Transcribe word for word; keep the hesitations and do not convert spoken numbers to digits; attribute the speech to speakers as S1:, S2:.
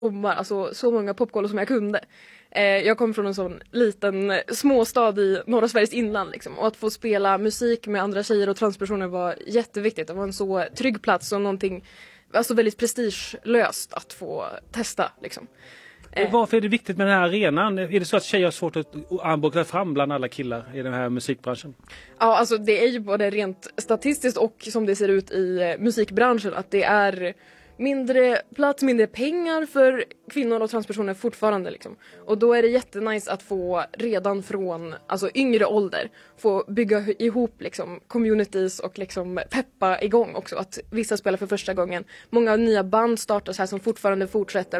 S1: alltså så många popkolor som jag kunde. Eh, jag kom från en sån liten småstad i norra Sveriges inland liksom, och att få spela musik med andra tjejer och transpersoner var jätteviktigt. Det var en så trygg plats och någonting alltså väldigt prestigelöst att få testa liksom.
S2: Och varför är det viktigt med den här arenan? Är det så att tjejer har svårt att armbåga fram bland alla killar i den här musikbranschen?
S1: Ja, alltså det är ju både rent statistiskt och som det ser ut i musikbranschen att det är mindre plats, mindre pengar för kvinnor och transpersoner fortfarande liksom. Och då är det jättenice att få redan från alltså yngre ålder få bygga ihop liksom communities och liksom peppa igång också att vissa spelar för första gången. Många nya band startas här som fortfarande fortsätter